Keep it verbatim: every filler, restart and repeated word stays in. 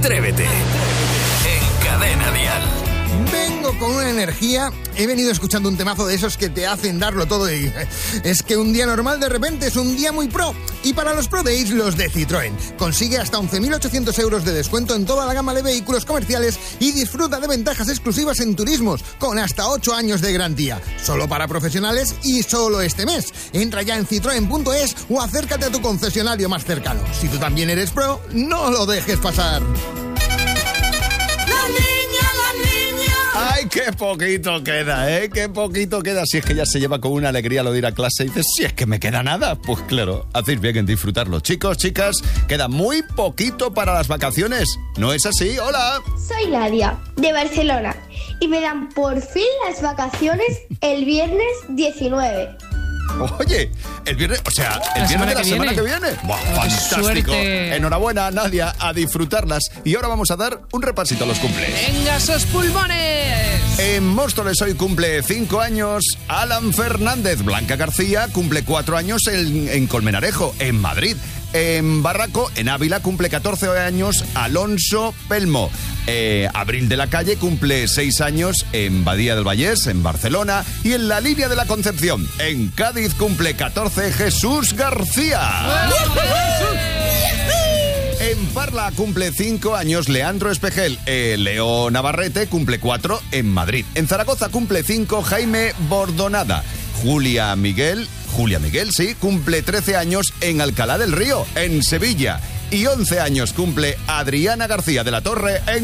Atrévete en Cadena Dial. Vengo con una energía, he venido escuchando un temazo de esos que te hacen darlo todo y es que un día normal de repente es un día muy pro. Y para los Pro Days, los de Citroën. Consigue hasta once mil ochocientos euros de descuento en toda la gama de vehículos comerciales y disfruta de ventajas exclusivas en turismos con hasta ocho años de garantía. Solo para profesionales y solo este mes. Entra ya en citroen punto es o acércate a tu concesionario más cercano. Si tú también eres pro, no lo dejes pasar. ¡Ay, qué poquito queda, eh! ¡Qué poquito queda! Si es que ya se lleva con una alegría lo de ir a clase y dices, si es que me queda nada. Pues claro, hacéis bien en disfrutarlo. Chicos, chicas, queda muy poquito para las vacaciones. ¿No es así? ¡Hola! Soy Nadia, de Barcelona, y me dan por fin las vacaciones el viernes diecinueve. Oye, el viernes, o sea, el La viernes de la semana semana que que viene. viene. ¡Buah, ¡Qué fantástico! suerte! Enhorabuena, Nadia, a disfrutarlas. Y ahora vamos a dar un repasito a los cumples. ¡Venga, esos pulmones! En Móstoles hoy cumple cinco años Alan Fernández. Blanca García cumple cuatro años en, en Colmenarejo, en Madrid. En Barraco, en Ávila, cumple catorce años Alonso Pelmo. Eh, Abril de la Calle cumple seis años en Badía del Vallés, en Barcelona. Y en la Línea de la Concepción, en Cádiz, cumple catorce Jesús García. En Parla cumple cinco años Leandro Espejel. Eh, Leo Navarrete cumple cuatro en Madrid. En Zaragoza cumple cinco Jaime Bordonada. Julia Miguel, Julia Miguel, sí, cumple trece años en Alcalá del Río, en Sevilla. Y once años cumple Adriana García de la Torre en